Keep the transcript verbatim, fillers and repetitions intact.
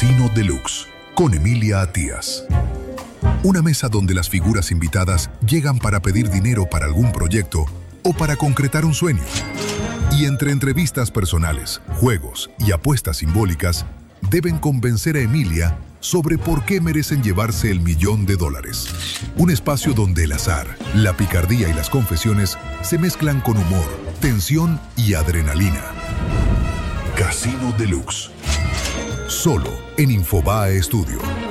Casino Deluxe, con Emilia Atías. Una mesa donde las figuras invitadas llegan para pedir dinero para algún proyecto o para concretar un sueño. Y entre entrevistas personales, juegos y apuestas simbólicas, deben convencer a Emilia sobre por qué merecen llevarse el millón de dólares. Un espacio donde el azar, la picardía y las confesiones se mezclan con humor, tensión y adrenalina. Casino Deluxe. Solo en Infobae Studio.